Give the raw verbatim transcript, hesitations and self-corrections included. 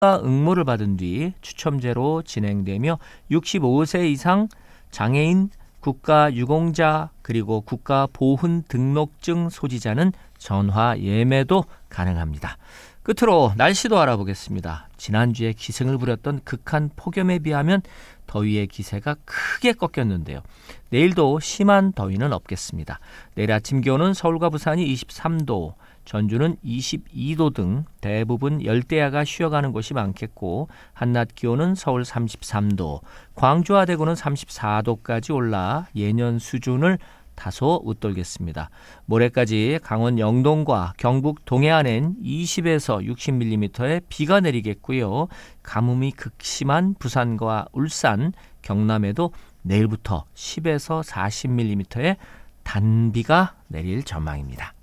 응모를 받은 뒤 추첨제로 진행되며 육십오 세 이상 장애인, 국가유공자 그리고 국가보훈 등록증 소지자는 전화 예매도 가능합니다. 끝으로 날씨도 알아보겠습니다. 지난주에 기승을 부렸던 극한 폭염에 비하면 더위의 기세가 크게 꺾였는데요. 내일도 심한 더위는 없겠습니다. 내일 아침 기온은 서울과 부산이 이십삼 도, 전주는 이십이 도 등 대부분 열대야가 쉬어가는 곳이 많겠고, 한낮 기온은 서울 삼십삼 도, 광주와 대구는 삼십사 도까지 올라 예년 수준을 다소 웃돌겠습니다. 모레까지 강원 영동과 경북 동해안엔 이십에서 육십 밀리미터의 비가 내리겠고요. 가뭄이 극심한 부산과 울산, 경남에도 내일부터 십에서 사십 밀리미터의 단비가 내릴 전망입니다.